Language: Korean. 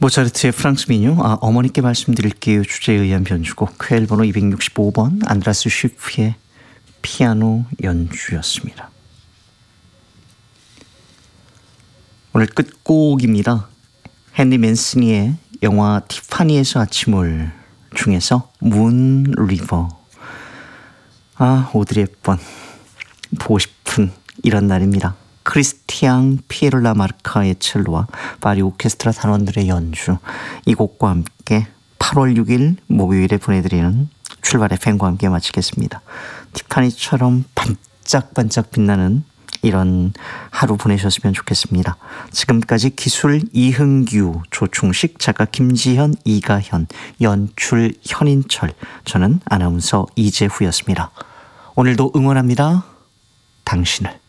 모차르트의 프랑스 민요, 어머니께 말씀드릴게요 주제에 의한 변주곡 퀘일 번호 265번 안드라스 슈프의 피아노 연주였습니다. 오늘 끝곡입니다. 헨리 맨스니의 영화 티파니에서 아침을 중에서 문 리버. 오드리 헵번 보고 싶은 이런 날입니다. 크리스티앙 피에르 라마르카의 첼로와 파리 오케스트라 단원들의 연주, 이 곡과 함께 8월 6일 목요일에 보내드리는 출발의 팬과 함께 마치겠습니다. 티파니처럼 반짝반짝 빛나는 이런 하루 보내셨으면 좋겠습니다. 지금까지 기술 이흥규, 조충식, 작가 김지현, 이가현, 연출 현인철, 저는 아나운서 이재후였습니다. 오늘도 응원합니다. 당신을.